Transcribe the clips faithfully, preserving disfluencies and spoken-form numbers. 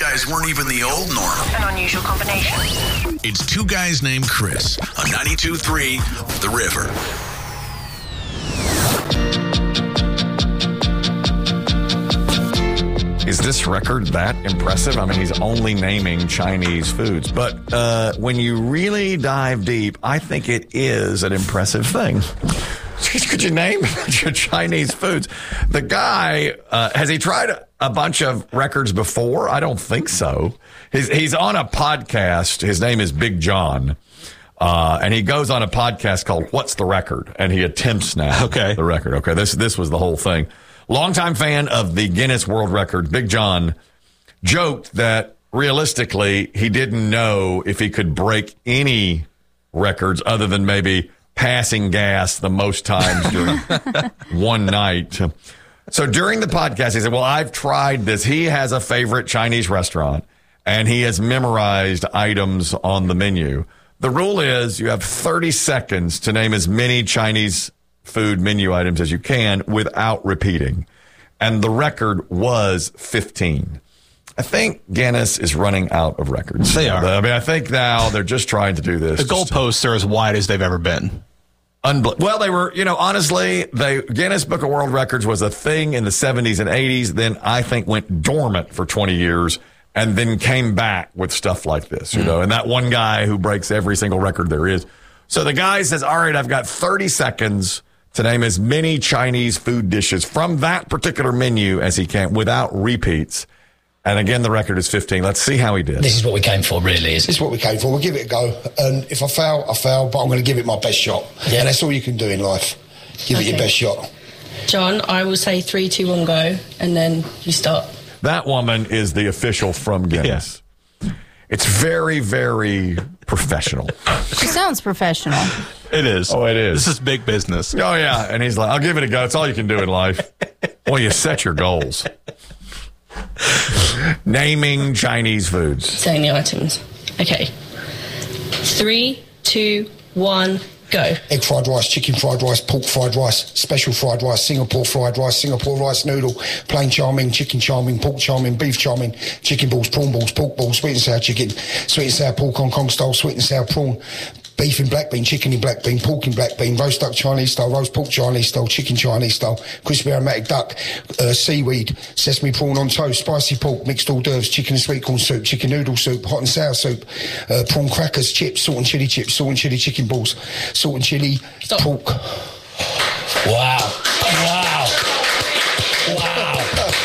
guys weren't even the old norm. An unusual combination. It's two guys named Chris on ninety-two point three The River. Is this record that impressive? I mean, he's only naming Chinese foods. But uh, when you really dive deep, I think it is an impressive thing. Could you name your Chinese foods? The guy, uh, has he tried a bunch of records before? I don't think so. He's, he's on a podcast. His name is Big John. Uh, and he goes on a podcast called What's the Record? And he attempts now okay. the record. Okay, this this was the whole thing. Longtime fan of the Guinness World Record, Big John, joked that realistically he didn't know if he could break any records other than maybe passing gas the most times during one night. So during the podcast, he said, well, I've tried this. He has a favorite Chinese restaurant, and he has memorized items on the menu. The rule is you have thirty seconds to name as many Chinese food menu items as you can without repeating. And the record was fifteen. I think Guinness is running out of records. They are. I mean, I think now they're just trying to do this. The goalposts are as wide as they've ever been. Unbel- well, they were, you know, honestly, they Guinness Book of World Records was a thing in the seventies and eighties. Then I think went dormant for twenty years and then came back with stuff like this, you mm. know, and that one guy who breaks every single record there is. So the guy says, all right, I've got thirty seconds to name as many Chinese food dishes from that particular menu as he can without repeats. And again, the record is fifteen. Let's see how he did. This is what we came for, really. This is what we came for. We'll give it a go. And if I fail, I fail, but I'm going to give it my best shot. Yeah. And that's all you can do in life. Give okay. it your best shot. John, I will say three, two, one, go, and then you start. That woman is the official from Guinness. Yeah. It's very, very professional. She sounds professional. It is. Oh, it is. This is big business. Oh, yeah. And he's like, I'll give it a go. It's all you can do in life. Well, you set your goals. Naming Chinese foods. Saying the items. Okay. Three, two, one, go. Egg fried rice, chicken fried rice, pork fried rice, special fried rice, Singapore fried rice, Singapore rice noodle, plain chow mein, chicken chow mein, pork chow mein, beef chow mein, chicken balls, prawn balls, pork balls, sweet and sour chicken, sweet and sour pork Hong Kong style, sweet and sour prawn, beef in black bean, chicken in black bean, pork in black bean, roast duck Chinese style, roast pork Chinese style, chicken Chinese style, crispy aromatic duck, uh, seaweed, sesame prawn on toast, spicy pork, mixed hors d'oeuvres, chicken and sweet corn soup, chicken noodle soup, hot and sour soup, uh, prawn crackers, chips, salt and chili chips, salt and chili chicken balls, salt and chili Stop. pork. Wow. Wow. Wow.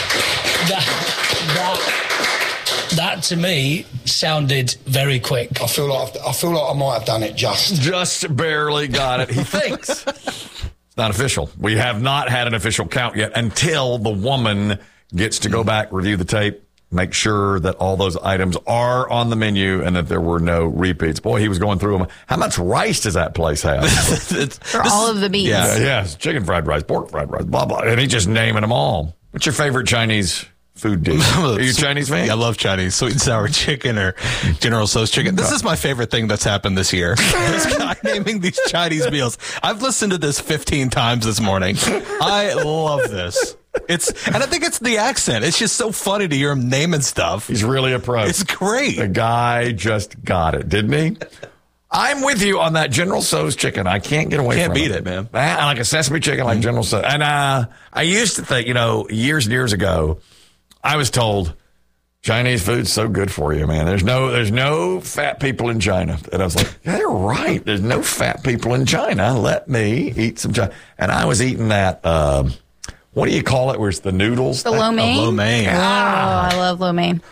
That, that, that to me sounded very quick. I feel like I've, I feel like I might have done it just. Just barely got it. He thinks. It's not official. We have not had an official count yet until the woman gets to go back, review the tape, make sure that all those items are on the menu and that there were no repeats. Boy, he was going through them. How much rice does that place have? For all of the meats. Yeah, yeah, it's chicken fried rice, pork fried rice, blah, blah. And he's just naming them all. What's your favorite Chinese food dish? Are you a Chinese fan? Yeah, I love Chinese. Sweet and sour chicken or General Tso's chicken. This is my favorite thing that's happened this year. This guy naming these Chinese meals. I've listened to this fifteen times this morning. I love this. It's and I think it's the accent. It's just so funny to hear him naming stuff. He's really a pro. It's great. The guy just got it, didn't he? I'm with you on that General Tso's chicken. I can't get away can't from it. Can't beat it, man. I like a sesame chicken like mm-hmm. General Tso's. And uh, I used to think, you know, years and years ago, I was told Chinese food's so good for you, man. There's no there's no fat people in China. And I was like, yeah, they're right. There's no fat people in China. Let me eat some China. And I was eating that, um, what do you call it, where it's the noodles? The lo mein? Oh, lo mein. Oh, I love lo mein.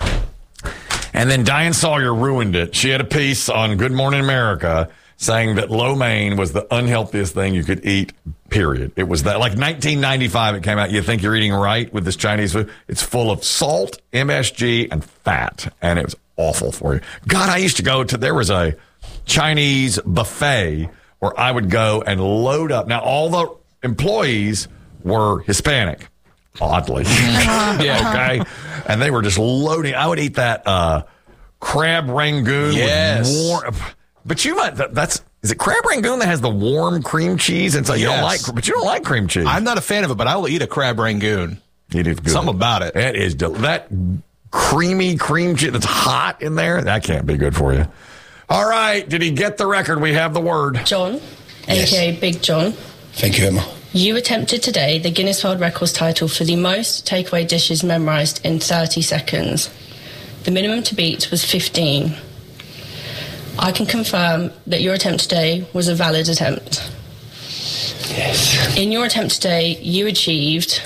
And then Diane Sawyer ruined it. She had a piece on Good Morning America saying that lo mein was the unhealthiest thing you could eat, period. It was that, like nineteen ninety-five it came out. You think you're eating right with this Chinese food? It's full of salt, M S G, and fat. And it was awful for you. God, I used to go to, there was a Chinese buffet where I would go and load up. Now, all the employees were Hispanic, oddly. Yeah, okay. And they were just loading. I would eat that uh, crab rangoon. Yes. With warm, but you might, that, that's, is it crab rangoon that has the warm cream cheese? And so you yes. don't like, but you don't like cream cheese. I'm not a fan of it, but I will eat a crab rangoon. It is good. Something about it. It is, del- that creamy cream cheese that's hot in there. That can't be good for you. All right. Did he get the record? We have the word. John, Yes. aka Big John. Thank you, Emma. You attempted today the Guinness World Records title for the most takeaway dishes memorised in thirty seconds. The minimum to beat was fifteen. I can confirm that your attempt today was a valid attempt. Yes. In your attempt today, you achieved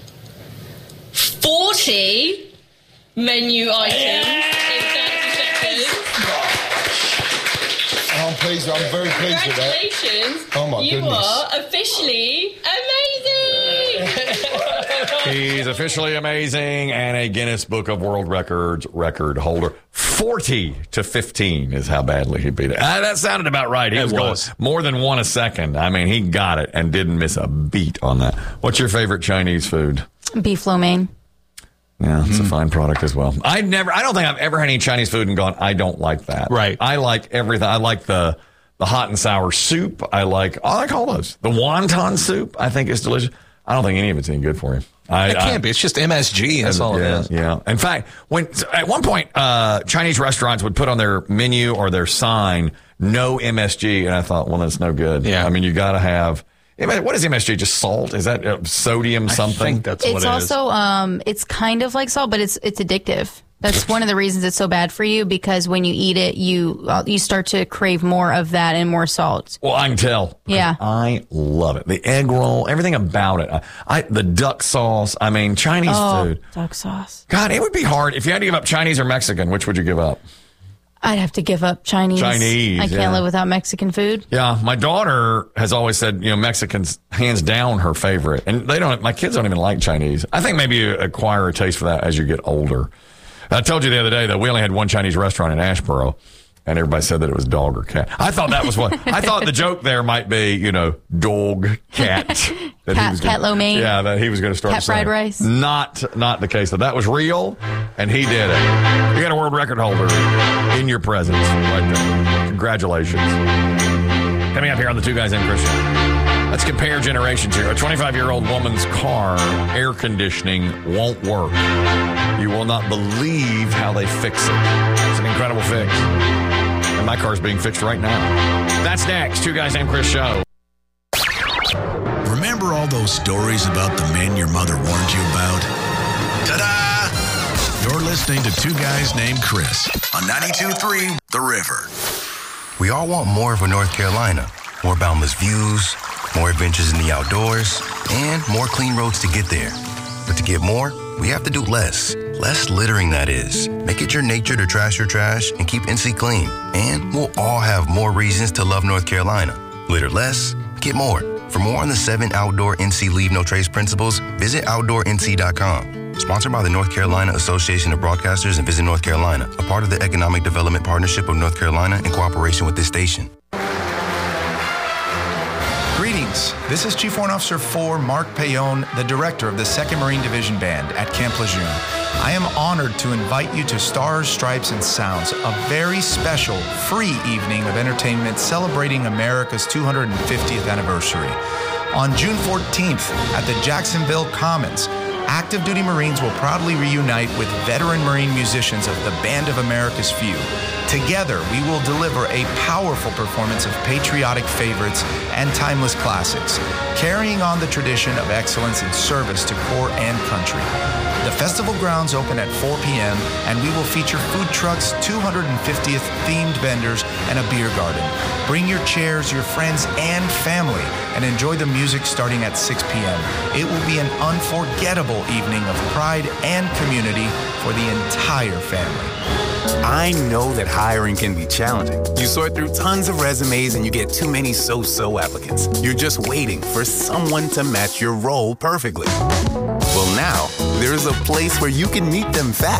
forty menu items in thirty seconds. I'm pleased. I'm very pleased with that. Congratulations. Oh, my you goodness. are officially amazing. He's officially amazing and a Guinness Book of World Records record holder. forty to fifteen is how badly he beat it. Uh, that sounded about right. He It was, was. going more than one a second. I mean, he got it and didn't miss a beat on that. What's your favorite Chinese food? Beef lo mein. Yeah, it's a fine product as well. I never, I don't think I've ever had any Chinese food and gone, I don't like that. Right. I like everything. I like the the hot and sour soup. I like, I like all those. The wonton soup, I think is delicious. I don't think any of it's any good for you. I, It can't I, be. It's just M S G. That's all yeah, it is. Yeah. In fact, when at one point, uh, Chinese restaurants would put on their menu or their sign, no M S G. And I thought, well, that's no good. Yeah. I mean, you got to have, what is M S G? Just salt? Is that uh, sodium something? I think that's what It's it is. also um, it's kind of like salt, but it's it's addictive. That's one of the reasons it's so bad for you, because when you eat it, you uh, you start to crave more of that and more salt. Well, I can tell. Yeah. I love it. The egg roll, everything about it. I, I the duck sauce. I mean, Chinese Oh, food. duck sauce. God, it would be hard. If you had to give up Chinese or Mexican, which would you give up? I'd have to give up Chinese. Chinese, I can't yeah. live without Mexican food. Yeah, my daughter has always said, you know, Mexican's hands down her favorite. And they don't, my kids don't even like Chinese. I think maybe you acquire a taste for that as you get older. I told you the other day that we only had one Chinese restaurant in Asheboro, and everybody said that it was dog or cat. I thought that was what, I thought the joke there might be, you know, dog, cat. That Cat- was cat gonna, lo mein. Yeah, that he was going to start Cat fried saying. rice. Not, not the case. That that was real, and he did it. You got a world record holder in your presence right there. Congratulations. Coming up here on the Two Guys Named Chris Show. Let's compare generations here. A twenty-five-year-old woman's car air conditioning won't work. You will not believe how they fix it. It's an incredible fix. And my car's being fixed right now. That's next. Two Guys Named Chris Show. Remember all those stories about the men your mother warned you about? Ta-da! You're listening to Two Guys Named Chris on ninety-two point three The River. We all want more for North Carolina. More boundless views, more adventures in the outdoors, and more clean roads to get there. But to get more, we have to do less. Less littering, that is. Make it your nature to trash your trash and keep N C clean. And we'll all have more reasons to love North Carolina. Litter less, get more. For more on the seven outdoor N C Leave No Trace principles, visit outdoor N C dot com. Sponsored by the North Carolina Association of Broadcasters and Visit North Carolina, a part of the Economic Development Partnership of North Carolina in cooperation with this station. Greetings. This is Chief Warrant Officer four Mark Payon, the director of the second Marine Division Band at Camp Lejeune. I am honored to invite you to Stars, Stripes, and Sounds, a very special, free evening of entertainment celebrating America's two hundred fiftieth anniversary. On June fourteenth at the Jacksonville Commons, active duty Marines will proudly reunite with veteran Marine musicians of the Band of America's Few. Together, we will deliver a powerful performance of patriotic favorites and timeless classics, carrying on the tradition of excellence in service to corps and country. The festival grounds open at four p.m., and we will feature food trucks, two hundred fiftieth themed vendors, and a beer garden. Bring your chairs, your friends, and family, and enjoy the music starting at six p.m. It will be an unforgettable evening of pride and community for the entire family. I know that hiring can be challenging. You sort through tons of resumes and you get too many so-so applicants. You're just waiting for someone to match your role perfectly. Well, now, there's a place where you can meet them fast.